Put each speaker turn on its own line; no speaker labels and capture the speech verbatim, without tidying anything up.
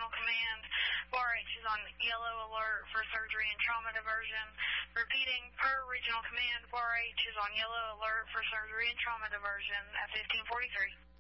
Regional Command. Bar H is on yellow alert for surgery and trauma diversion. Repeating, per Regional Command, Bar H is on yellow alert for surgery and trauma diversion at fifteen forty-three.